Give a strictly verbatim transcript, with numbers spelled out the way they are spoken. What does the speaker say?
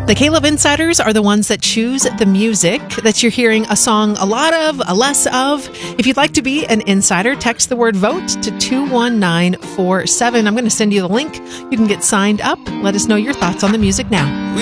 The K-Love Insiders are the ones that choose the music that you're hearing a song a lot of, a less of. If you'd like to be an insider, text the word VOTE to two one nine four seven. I'm going to send you the link. You can get signed up. Let us know your thoughts on the music now.